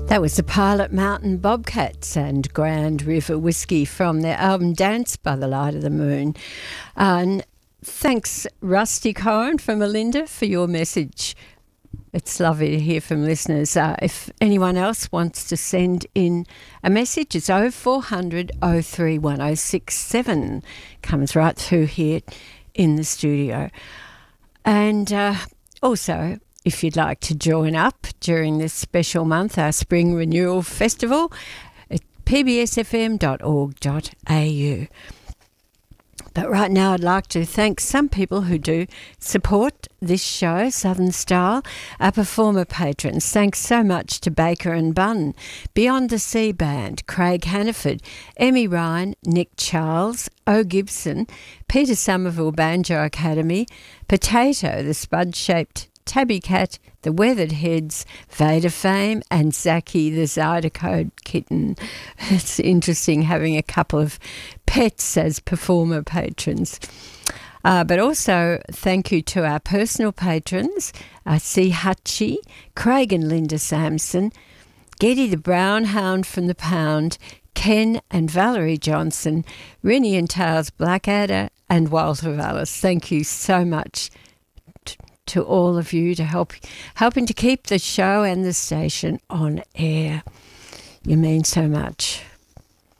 That was the Pilot Mountain Bobcats and Grand River Whiskey from their album Dance by the Light of the Moon. And thanks, Rusty Cohen from Melinda, for your message. It's lovely to hear from listeners. If anyone else wants to send in a message, it's 0400 03 1067. Comes right through here in the studio. And also, if you'd like to join up during this special month, our Spring Renewal Festival at pbsfm.org.au. But right now I'd like to thank some people who do support this show, Southern Style, our performer patrons. Thanks so much to Baker and Bunn, Beyond the Sea Band, Craig Hannaford, Emmy Ryan, Nick Charles, O. Gibson, Peter Somerville Banjo Academy, Potato, the Spud-Shaped Tabby Cat, the Weathered Heads, Vader Fame, and Zaki, the Zydeco Kitten. It's interesting having a couple of pets as performer patrons. But also thank you to our personal patrons, C. Hutchie, Craig and Linda Sampson, Geddy the Brown Hound from the Pound, Ken and Valerie Johnson, Rennie and Tails Blackadder, and Walter Vallis. Thank you so much to all of you to helping to keep the show and the station on air. You mean so much.